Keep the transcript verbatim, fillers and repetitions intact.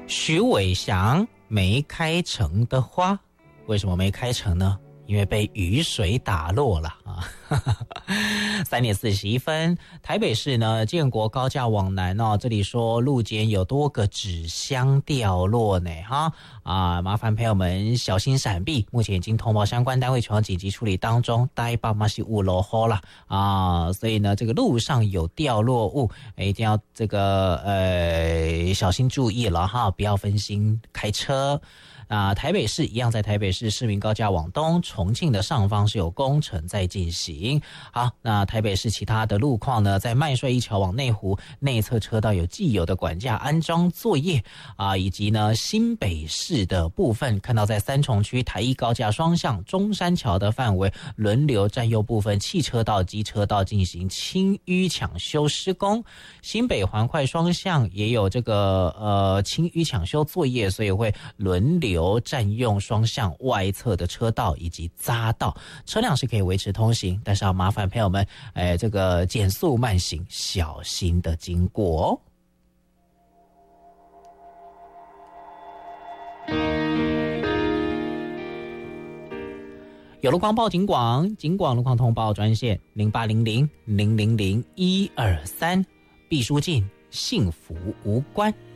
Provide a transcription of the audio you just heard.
徐伟翔没开成的花，为什么没开成呢？因为被雨水打落了啊！三点四十一分，台北市呢建国高架往南哦，这里说路肩有多个纸箱掉落呢哈啊，麻烦朋友们小心闪避。目前已经通报相关单位全紧急处理当中，大爸妈是五楼后了啊，所以呢这个路上有掉落物，一定要这个呃小心注意了哈，不要分心开车。啊，台北市一样，在台北市市民高架往东，重庆的上方是有工程在进行。好，那台北市其他的路况呢，在麦帅一桥往内湖内侧车道有既有的管架安装作业啊，以及呢新北市的部分，看到在三重区台一高架双向中山桥的范围轮流占用部分汽车道、机车道进行清淤抢修施工。新北环快双向也有这个呃清淤抢修作业，所以会轮流占用双向外侧的车道以及匝道，车辆是可以维持通行，但是要麻烦朋友们，哎，这个减速慢行，小心的经过哦。有路况报警广，警广路况通报专线零八零零零零零一二三，毕书尽，幸福无关。